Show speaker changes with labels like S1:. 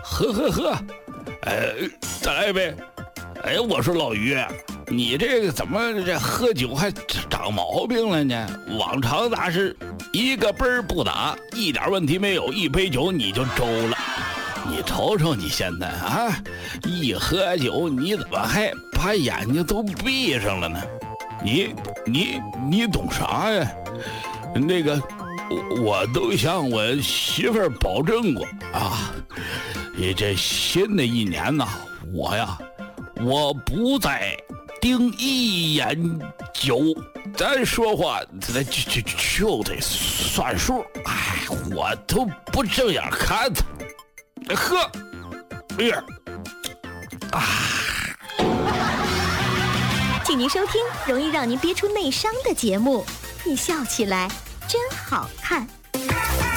S1: 喝，再来一杯。哎，我说老于，你这个怎么这喝酒还长毛病了呢？往常那是一个杯儿不打，一点问题没有，一杯酒你就周了。你瞅瞅你现在啊，一喝酒你怎么还把眼睛都闭上了呢？你懂啥呀？那个我都向我媳妇儿保证过啊，这新的一年呐，我不再盯一眼酒，咱说话就得算数。哎，我都不正眼看他。喝，
S2: 请您收听容易让您憋出内伤的节目，你笑起来真好看。